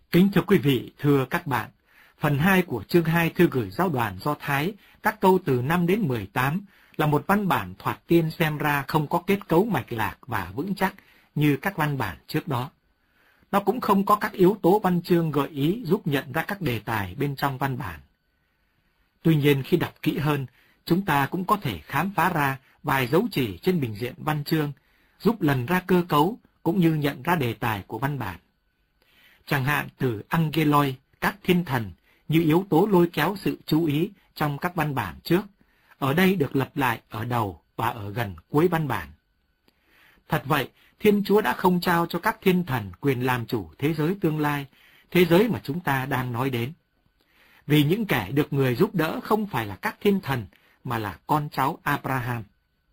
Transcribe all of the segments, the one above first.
Kính thưa quý vị, thưa các bạn, phần 2 của chương 2 thư gửi giáo đoàn Do Thái, các câu từ 5 đến 18, là một văn bản thoạt tiên xem ra không có kết cấu mạch lạc và vững chắc như các văn bản trước đó. Nó cũng không có các yếu tố văn chương gợi ý giúp nhận ra các đề tài bên trong văn bản. Tuy nhiên, khi đọc kỹ hơn, chúng ta cũng có thể khám phá ra vài dấu chỉ trên bình diện văn chương, giúp lần ra cơ cấu cũng như nhận ra đề tài của văn bản. Chẳng hạn từ angeloi, các thiên thần, như yếu tố lôi kéo sự chú ý trong các văn bản trước, ở đây được lặp lại ở đầu và ở gần cuối văn bản. Thật vậy, Thiên Chúa đã không trao cho các thiên thần quyền làm chủ thế giới tương lai, thế giới mà chúng ta đang nói đến. Vì những kẻ được người giúp đỡ không phải là các thiên thần, mà là con cháu Abraham.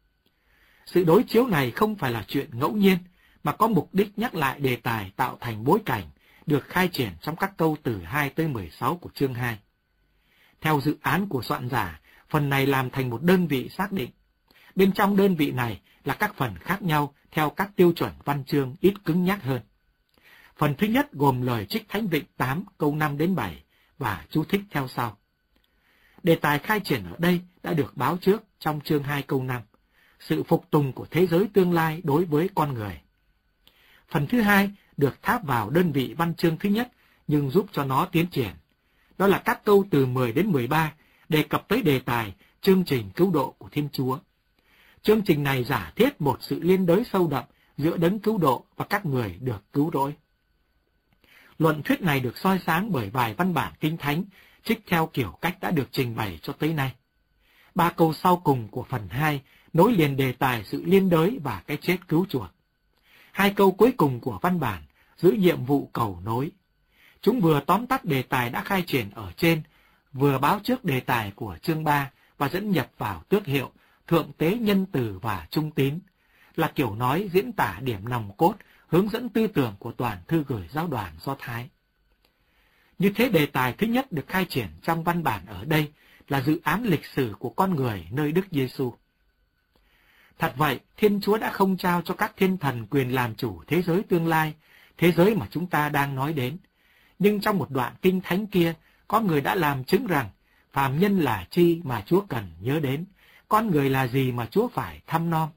Sự đối chiếu này không phải là chuyện ngẫu nhiên, mà có mục đích nhắc lại đề tài tạo thành bối cảnh, được khai triển trong các câu từ 2 tới 16 của chương 2. Theo dự án của soạn giả, phần này làm thành một đơn vị xác định. Bên trong đơn vị này là các phần khác nhau theo các tiêu chuẩn văn chương ít cứng nhắc hơn. Phần thứ nhất gồm lời trích Thánh Vịnh 8 câu 5 đến 7 và chú thích theo sau. Đề tài khai triển ở đây đã được báo trước trong chương 2 câu 5, sự phục tùng của thế giới tương lai đối với con người. Phần thứ hai được tháp vào đơn vị văn chương thứ nhất nhưng giúp cho nó tiến triển. Đó là các câu từ 10 đến 13 đề cập tới đề tài chương trình cứu độ của Thiên Chúa. Chương trình này giả thiết một sự liên đới sâu đậm giữa đấng cứu độ và các người được cứu rỗi. Luận thuyết này được soi sáng bởi vài văn bản Kinh Thánh trích theo kiểu cách đã được trình bày cho tới nay. 3 câu sau cùng của phần 2 nối liền đề tài sự liên đới và cái chết cứu chuộc. 2 câu cuối cùng của văn bản giữ nhiệm vụ cầu nối. Chúng vừa tóm tắt đề tài đã khai triển ở trên, vừa báo trước đề tài của chương 3 và dẫn nhập vào tước hiệu thượng tế nhân từ và trung tín, là kiểu nói diễn tả điểm nòng cốt, hướng dẫn tư tưởng của toàn thư gửi giáo đoàn Do Thái. Như thế, đề tài thứ nhất được khai triển trong văn bản ở đây là dự án lịch sử của con người nơi Đức Giêsu. Thật vậy, Thiên Chúa đã không trao cho các thiên thần quyền làm chủ thế giới tương lai, thế giới mà chúng ta đang nói đến. Nhưng trong một đoạn Kinh Thánh kia, có người đã làm chứng rằng phàm nhân là chi mà Chúa cần nhớ đến, con người là gì mà Chúa phải thăm nom.